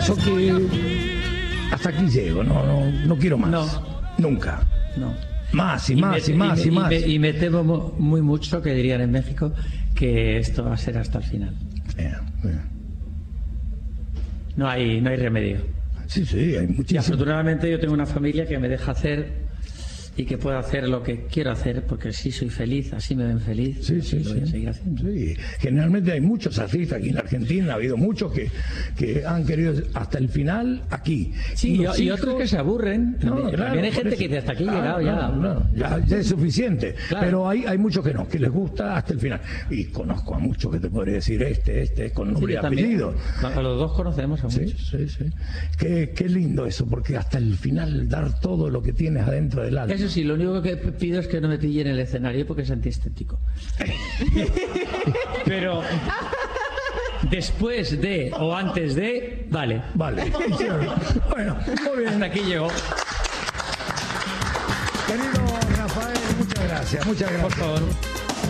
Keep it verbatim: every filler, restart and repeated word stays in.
Eso que hasta aquí llego, no, no, no quiero más. No. Nunca. No. Más y, Y más me, y más y, y, me, más. y, me, y me temo mu- muy mucho, que dirían en México, que esto va a ser hasta el final. Eh, eh. No hay, no hay remedio. Sí, sí, hay Y muchísimas. afortunadamente yo tengo una familia que me deja hacer y que puedo hacer lo que quiero hacer, porque sí soy feliz, así me ven feliz, Sí, y sí, lo voy a sí. seguir haciendo. Sí. Generalmente hay muchos artistas aquí en Argentina, ha habido muchos que, que han querido hasta el final aquí. Sí, y, los y hijos- otros que se aburren. No, También, claro, también hay por gente eso. que dice hasta aquí he Ah, llegado no, ya. no, ya. Ya es suficiente. Claro. Pero hay, hay muchos que no, que les gusta hasta el final. Y conozco a muchos que te podría decir este, este, con Sí, nombre y yo también. apellido. A los dos conocemos a Sí, muchos. sí, sí. Qué, qué lindo eso, porque hasta el final dar todo lo que tienes adentro del alma. Eso sí, lo único que pido es que no me pillen el escenario porque es antiestético. Pero después de o antes de, vale. Vale. Bueno, muy bien. Hasta aquí llegó. Querido Rafael, muchas gracias, muchas gracias. Por favor.